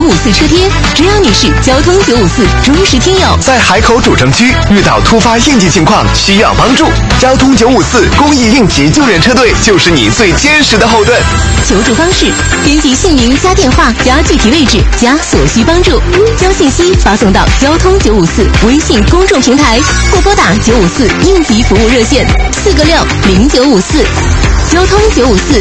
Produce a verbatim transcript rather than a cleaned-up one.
五四车贴，只要你是交通九五四忠实听友， 在海口主城区遇到突发应急情况需要帮助，交通九五四公益应急救援车队就是你最坚实的后盾。 求助方式：编辑姓名加电话加具体位置加所需帮助，将信息发送到交通九五四微信公众平台，或拨打九五四应急服务热线四个六零九五四。交通九五四